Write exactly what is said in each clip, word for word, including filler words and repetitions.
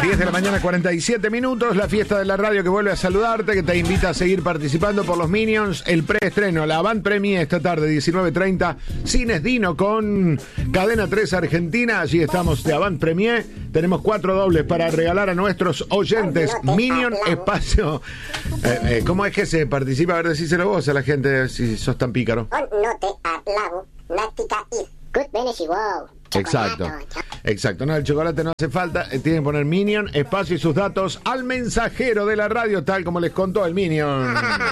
diez de la mañana, cuarenta y siete minutos. La fiesta de la radio que vuelve a saludarte, que te invita a seguir participando por los Minions. El preestreno, la Avant Premier esta tarde, diecinueve treinta. Cines Dino con Cadena tres Argentina. Allí estamos de Avant Premier. Tenemos cuatro dobles para regalar a nuestros oyentes. Minion Espacio. Eh, eh, ¿Cómo es que se participa? A ver, decíselo vos a la gente si sos tan pícaro. No te aplago, nática ir. Good benefit, wow. Exacto, exacto. No, el chocolate no hace falta. Eh, tienen que poner Minion, espacio y sus datos al mensajero de la radio, tal como les contó el Minion.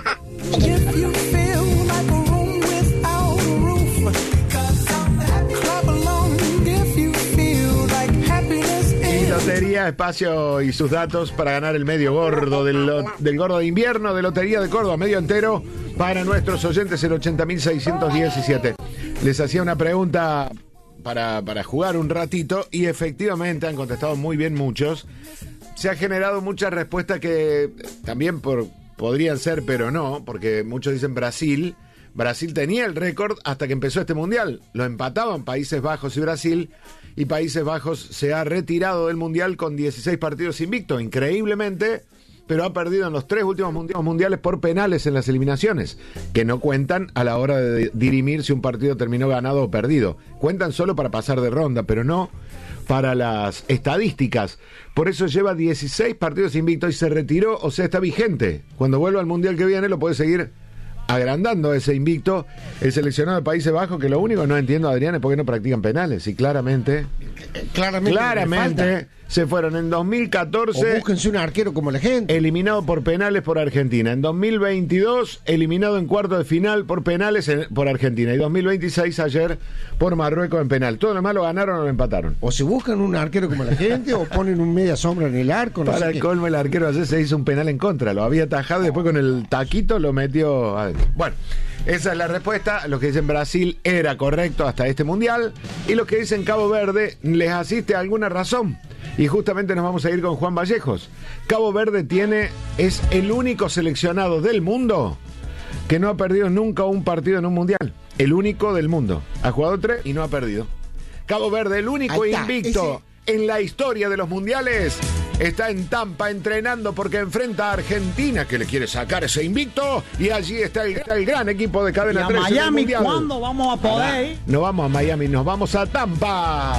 Y Lotería, espacio y sus datos para ganar el medio gordo del, del gordo de invierno de Lotería de Córdoba, medio entero para nuestros oyentes, el ochenta mil seiscientos diecisiete. Les hacía una pregunta Para, para jugar un ratito y efectivamente han contestado muy bien muchos. Se ha generado muchas respuestas que también por, podrían ser, pero no, porque muchos dicen Brasil. Brasil tenía el récord hasta que empezó este mundial. Lo empataban Países Bajos y Brasil, y Países Bajos se ha retirado del mundial con dieciséis partidos invictos, increíblemente, pero ha perdido en los tres últimos mundiales por penales en las eliminaciones, que no cuentan a la hora de dirimir si un partido terminó ganado o perdido. Cuentan solo para pasar de ronda, pero no para las estadísticas. Por eso lleva dieciséis partidos invictos y se retiró, o sea, está vigente. Cuando vuelva al mundial que viene lo puede seguir agrandando ese invicto el seleccionado de Países Bajos, que lo único que no entiendo, Adrián, es por qué no practican penales. Y claramente, claramente, claramente se fueron en dos mil catorce. O búsquense un arquero como la gente. Eliminado por penales por Argentina. En dos mil veintidós, eliminado en cuarto de final por penales en, por Argentina. Y dos mil veintiséis, ayer, por Marruecos en penal. Todo lo demás lo ganaron o lo empataron. O se buscan un arquero como la gente, o ponen un media sombra en el arco. No Para sé el qué. colmo, el arquero ayer se hizo un penal en contra. Lo había atajado y después con el taquito lo metió adentro. Bueno, esa es la respuesta. Los que dicen Brasil era correcto hasta este mundial. Y los que dicen Cabo Verde, les asiste alguna razón. Y justamente nos vamos a ir con Juan Vallejos. Cabo Verde tiene, es el único seleccionado del mundo que no ha perdido nunca un partido en un mundial. El único del mundo. Ha jugado tres y no ha perdido. Cabo Verde, el único está, invicto ese... en la historia de los mundiales, está en Tampa entrenando porque enfrenta a Argentina, que le quiere sacar ese invicto. Y allí está el, el gran equipo de Cadena tres. ¿Y a Miami cuándo vamos a poder? No vamos a Miami, nos vamos a Tampa.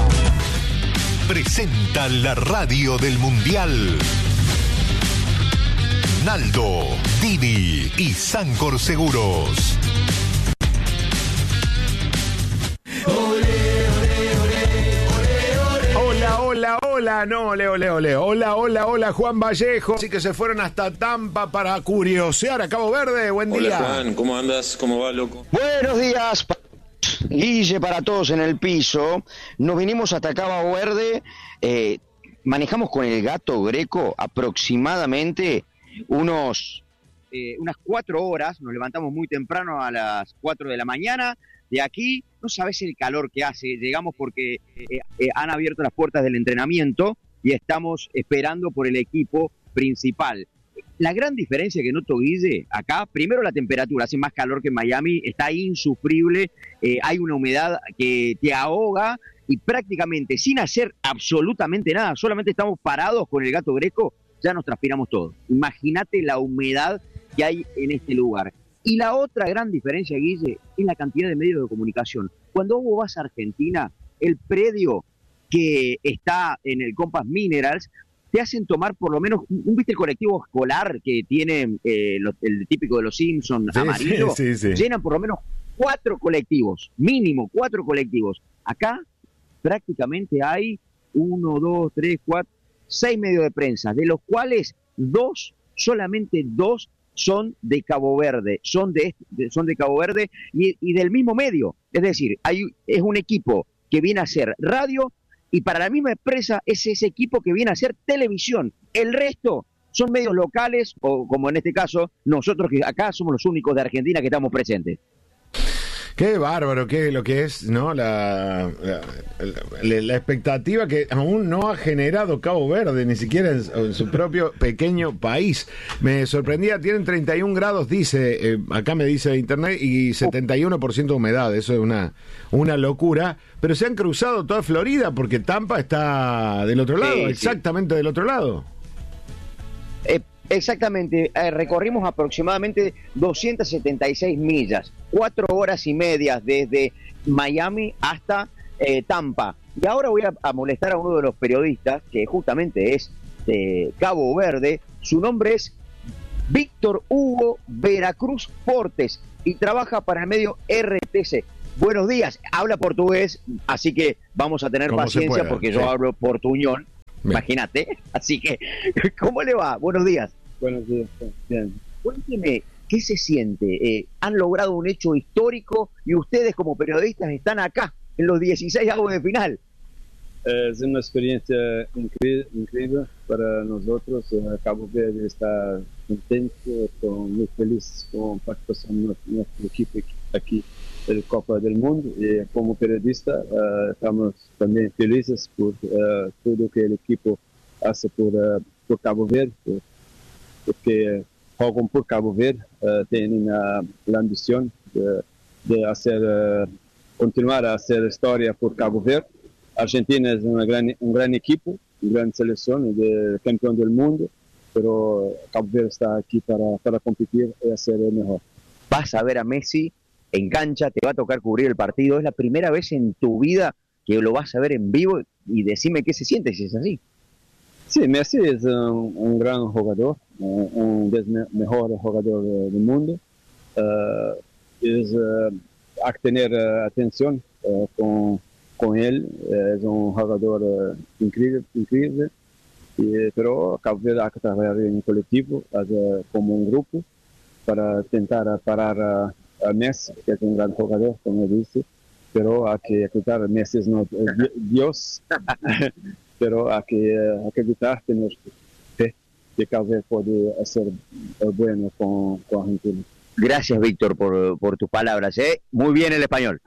Presenta la radio del Mundial. Naldo, Dini y Sancor Seguros. Hola, hola, hola, no, ole, ole, ole. Hola, hola, hola, Juan Vallejo. Así que se fueron hasta Tampa para curiosear a Cabo Verde. Buen día. Hola, Juan, ¿cómo andas? ¿Cómo va, loco? Buenos días, Guille, para todos en el piso. Nos vinimos hasta Cabo Verde. Eh, manejamos con el Gato Greco aproximadamente unos eh, unas cuatro horas. Nos levantamos muy temprano a las cuatro de la mañana. De aquí, no sabes el calor que hace. Llegamos porque eh, eh, han abierto las puertas del entrenamiento y estamos esperando por el equipo principal. La gran diferencia que noto, Guille, acá, primero la temperatura, hace más calor que en Miami, está insufrible, eh, hay una humedad que te ahoga y prácticamente sin hacer absolutamente nada, solamente estamos parados con el Gato Greco, ya nos transpiramos todos. Imagínate la humedad que hay en este lugar. Y la otra gran diferencia, Guille, es la cantidad de medios de comunicación. Cuando vos vas a Argentina, el predio que está en el Compass Minerals te hacen tomar por lo menos un, ¿viste el colectivo escolar que tiene eh, lo, el típico de los Simpsons, sí, amarillo? Sí, sí, sí. Llenan por lo menos cuatro colectivos, mínimo cuatro colectivos. Acá prácticamente hay uno, dos, tres, cuatro, seis medios de prensa, de los cuales dos, solamente dos son de Cabo Verde, son de, de, son de Cabo Verde y, y del mismo medio. Es decir, hay, es un equipo que viene a hacer radio, y para la misma empresa es ese equipo que viene a hacer televisión. El resto son medios locales, o como en este caso, nosotros que acá somos los únicos de Argentina que estamos presentes. Qué bárbaro, qué lo que es, ¿no? La, la, la, la expectativa que aún no ha generado Cabo Verde, ni siquiera en, en su propio pequeño país. Me sorprendía, tienen treinta y un grados, dice, eh, acá me dice internet, y setenta y uno por ciento de humedad, eso es una, una locura. Pero se han cruzado toda Florida porque Tampa está del otro lado, sí, exactamente sí. del otro lado. Eh, Exactamente, eh, recorrimos aproximadamente doscientas setenta y seis millas, cuatro horas y media desde Miami hasta eh, Tampa. Y ahora voy a, a molestar a uno de los periodistas, que justamente es de Cabo Verde. Su nombre es Víctor Hugo Veracruz Portes y trabaja para el medio R T C. Buenos días, habla portugués, así que vamos a tener paciencia pueda, porque sí. yo hablo portuñol. Imagínate, así que, ¿cómo le va? Buenos días. Buenos días, bien. Cuénteme, ¿qué se siente? Eh, han logrado un hecho histórico y ustedes como periodistas están acá, en los dieciséis avos de final. Es una experiencia increíble, increíble para nosotros. Cabo Verde está contento, estoy muy feliz con la participación de nuestro equipo aquí en la Copa del Mundo. Y como periodista uh, estamos también felices por uh, todo que el equipo hace por, uh, por Cabo Verde, por, porque juegan por Cabo Verde, uh, tienen uh, la ambición de, de hacer, uh, continuar a hacer historia por Cabo Verde. Argentina es una gran, un gran equipo, una gran selección de campeón del mundo, pero Cabo Verde está aquí para, para competir y hacer el mejor. Vas a ver a Messi en cancha, te va a tocar cubrir el partido. Es la primera vez en tu vida que lo vas a ver en vivo y decime qué se siente si es así. Sí, Messi es un, un gran jugador, un de los mejores jugadores del mundo. Uh, es uh, hay que tener uh, atención uh, con con él, es un jugador uh, increíble, increíble y, pero Cabo Verde hay que trabajar en colectivo, uh, como un grupo, para intentar parar a, a Messi, que es un gran jugador, como dice, pero hay que evitar, Messi es no es Dios, pero hay que, uh, hay que evitar tener fe que Cabo Verde puede hacer uh, bueno con, con Argentina. Gracias, Víctor, por, por tus palabras, ¿eh? Muy bien el español.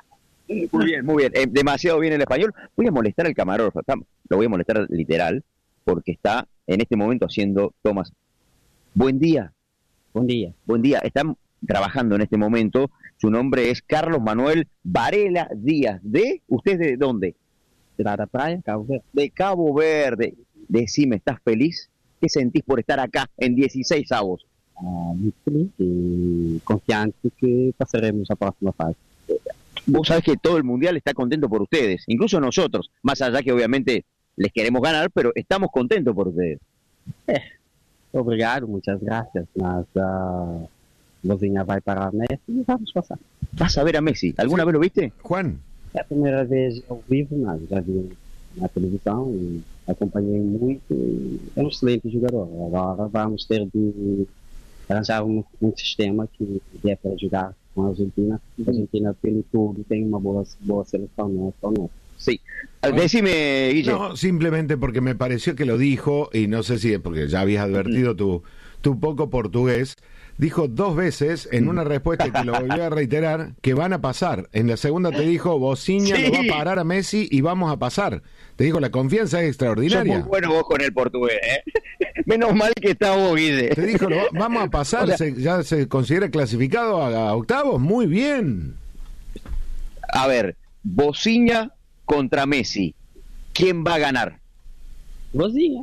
Muy bien, muy bien. Eh, demasiado bien el español. Voy a molestar al camarógrafo. Lo voy a molestar literal, porque está en este momento haciendo tomas. Buen día. Buen día. Buen día. Están trabajando en este momento. Su nombre es Carlos Manuel Varela Díaz. ¿De? ¿Usted de dónde? De la playa, Cabo Verde. De Cabo Verde. Decime, ¿estás feliz? ¿Qué sentís por estar acá en dieciséis avos? Ah, muy feliz y confiante que pasaremos a la próxima fase. Vos sabés que todo el mundial está contento por ustedes, incluso nosotros, más allá que obviamente les queremos ganar, pero estamos contentos por ustedes. Eh, obrigado, muchas gracias. Mas uh, Vozinha vai para Messi y vamos a pasar. ¿Vas a ver a Messi? ¿Alguna sí. vez lo viste? Juan. É a primeira vez ao vivo, mas já vi na televisão e acompanhei muito. E é um excelente jogador. Agora vamos ter de arranjar um, um sistema que dê para jogar com a Argentina. A Argentina, pelo todo, tem uma boa, boa seleção, não é só nós. Sí. Decime, Guille. No, simplemente porque me pareció que lo dijo, y no sé si es porque ya habías advertido tu, tu poco portugués, dijo dos veces en una respuesta que lo volvió a reiterar, que van a pasar. En la segunda te dijo, Vozinha sí. lo va a parar a Messi y vamos a pasar. Te dijo, la confianza es extraordinaria. Sos muy bueno vos con el portugués, ¿eh? Menos mal que está vos, Guille. Te dijo, lo va, vamos a pasar, o sea, se, ya se considera clasificado a, a octavos, muy bien. A ver, Vozinha contra Messi, ¿quién va a ganar? Vozinha.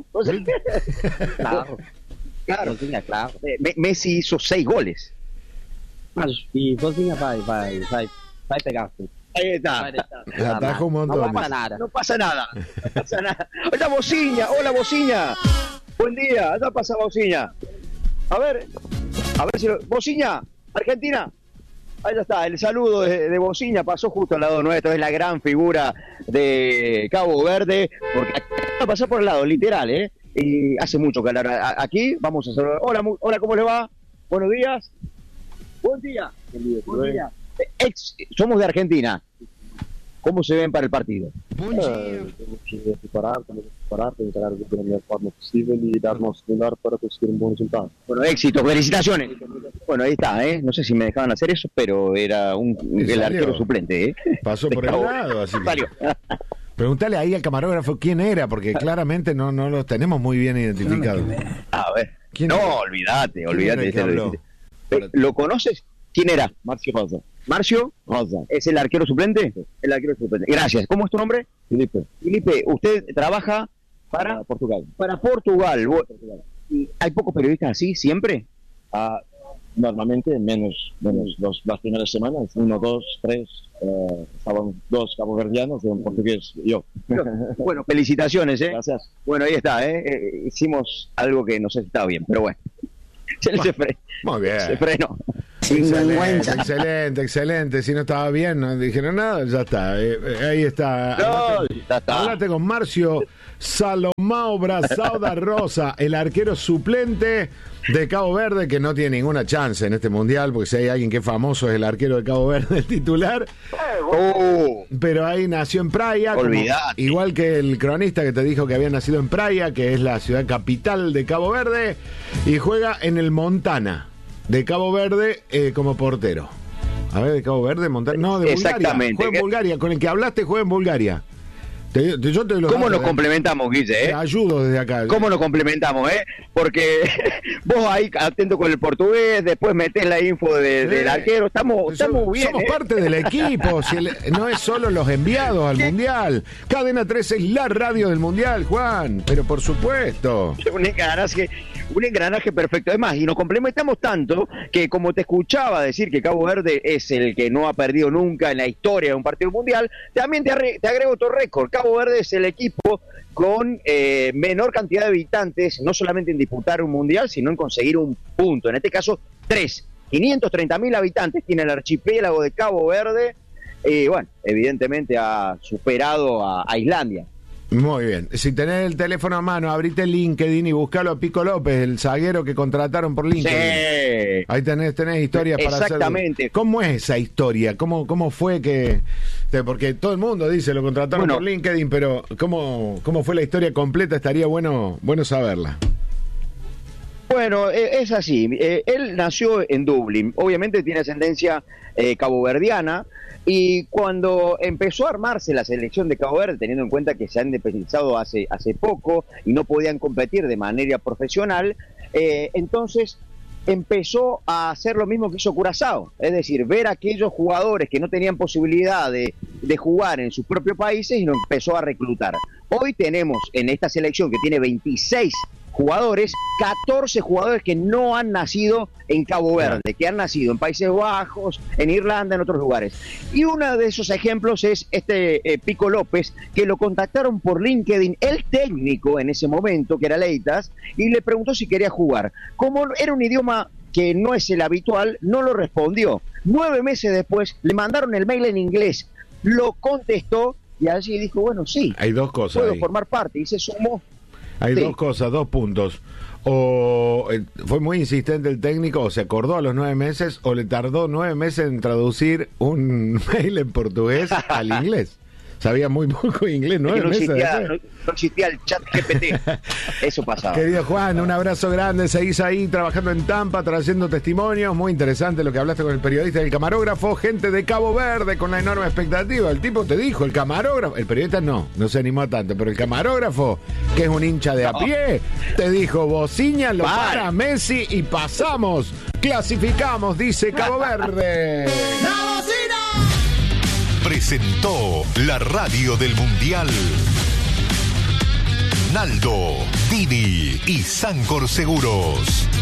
Claro. Claro. Vozinha, claro. Messi hizo seis goles. Mas e Vozinha vai, vai, vai, vai pegar. Ahí está. Ataja un montón. No pasa nada. No pasa nada. No pasa nada. Hola, Vozinha. Hola, Vozinha. Buen día. ¿Dónde pasa Vozinha? A ver. A ver si lo... Vozinha, Argentina. Ahí ya está, el saludo de, de Vozinha pasó justo al lado nuestro, es la gran figura de Cabo Verde, porque acá va a pasar por el lado, literal, ¿eh? Y hace mucho calor. Aquí vamos a saludar. Hola, hola, ¿cómo le va? Buenos días. Buen día. Buen día. Buen día. Ex, somos de Argentina. ¿Cómo se ven para el partido? Bom dia. Temos que preparar, temos que preparar, tentar de la mejor forma posible y darnos lugar para conseguir un buen resultado. Bueno, éxito, felicitaciones. Bueno, ahí está, ¿eh? No sé si me dejaban hacer eso, pero era un el salió. arquero suplente, ¿eh? Pasó por el lado, así que... Salió. Preguntale ahí al camarógrafo quién era, porque claramente no, no los tenemos muy bien identificados. A ver. ¿Quién No, era? olvídate, ¿Quién olvídate. era el que ese lo habló? dijiste. ¿Lo conoces? ¿Quién era? Marcio Rosa. ¿Marcio? Rosa. ¿Es el arquero suplente? El arquero suplente. Gracias. ¿Cómo es tu nombre? Felipe. Felipe, usted trabaja para, Para Portugal. para Portugal. Bu- ¿Y ¿Hay pocos periodistas así siempre? Ah, normalmente menos, menos los, las primeras semanas, uno, dos, tres, eh, estaban dos caboverdianos y un portugués, yo. Bueno, felicitaciones, ¿eh? Gracias. Bueno, ahí está, ¿eh? Eh, Hicimos algo que no sé si estaba bien, pero bueno. Se, se, fre- Muy bien. se frenó. Excelente, excelente, excelente. Si no estaba bien, no dijeron nada, ya está. Eh, eh, ahí está. No, Hablate, ya está. hablate con Marcio Salomao Brazauda Rosa, el arquero suplente de Cabo Verde, que no tiene ninguna chance en este mundial, porque si hay alguien que es famoso es el arquero de Cabo Verde, el titular. Oh, Pero ahí nació en Praia, como- Olvidate. igual que el cronista que te dijo que había nacido en Praia, que es la ciudad capital de Cabo Verde, y juega en el Montana de Cabo Verde eh, como portero. A ver, de Cabo Verde, Montana. No, de Bulgaria. Exactamente. Juega en Bulgaria. Con el que hablaste, juega en Bulgaria. Te- te- yo te lo ¿Cómo datos nos de- complementamos, Guille? Te ¿eh? ayudo desde acá. ¿Cómo nos complementamos, eh? Porque vos ahí atento con el portugués, después metés la info de- Sí. del arquero, estamos, estamos So- bien. Somos ¿eh? parte del equipo. Si el- no es solo los enviados al Mundial. Cadena tres es la radio del Mundial, Juan. Pero por supuesto. Un engranaje, un engranaje perfecto. Además, y nos complementamos tanto que como te escuchaba decir que Cabo Verde es el que no ha perdido nunca en la historia de un partido mundial, también te, arre- te agrego otro récord. Cabo Verde es el equipo con eh, menor cantidad de habitantes, no solamente en disputar un mundial, sino en conseguir un punto. En este caso, tres. quinientos treinta mil habitantes tiene el archipiélago de Cabo Verde. Y bueno, evidentemente ha superado a, a Islandia. Muy bien. Si tenés el teléfono a mano, abrite LinkedIn y buscalo a Pico López, el zaguero que contrataron por LinkedIn. Sí. Ahí tenés, tenés historias para hacer. Exactamente. ¿Cómo es esa historia? ¿Cómo, cómo fue que...? Porque todo el mundo dice, lo contrataron Bueno. por LinkedIn, pero ¿cómo, cómo fue la historia completa? Estaría bueno, bueno saberla. Bueno, eh, es así. Eh, él nació en Dublín. Obviamente tiene ascendencia eh, caboverdiana. Y cuando empezó a armarse la selección de Cabo Verde, teniendo en cuenta que se han independizado hace, hace poco y no podían competir de manera profesional, eh, entonces empezó a hacer lo mismo que hizo Curazao. Es decir, ver a aquellos jugadores que no tenían posibilidad de, de jugar en sus propios países y lo empezó a reclutar. Hoy tenemos en esta selección que tiene veintiséis jugadores, catorce jugadores que no han nacido en Cabo Verde, que han nacido en Países Bajos, en Irlanda, en otros lugares. Y uno de esos ejemplos es este eh, Pico López, que lo contactaron por LinkedIn, el técnico en ese momento, que era Leitas, y le preguntó si quería jugar. Como era un idioma que no es el habitual, no lo respondió. Nueve meses después le mandaron el mail en inglés, lo contestó y allí dijo, bueno, sí, Hay dos cosas puedo ahí. formar parte, y se sumó. Hay Sí. dos cosas, dos puntos. O eh, fue muy insistente el técnico, o se acordó a los nueve meses, o le tardó nueve meses en traducir un mail en portugués al inglés. Sabía muy poco inglés, nueve Que no, meses existía, después. no, no existía el chat G P T. Eso pasaba. Querido Juan, un abrazo grande. Seguís ahí trabajando en Tampa, trayendo testimonios. Muy interesante lo que hablaste con el periodista y el camarógrafo. Gente de Cabo Verde con la enorme expectativa. El tipo te dijo, el camarógrafo, el periodista no, no se animó a tanto, pero el camarógrafo, que es un hincha de a pie, te dijo, bocíñalo Vale. para Messi y pasamos. Clasificamos, dice Cabo Verde. Presentó la radio del Mundial. Naldo, Dini y Sancor Seguros.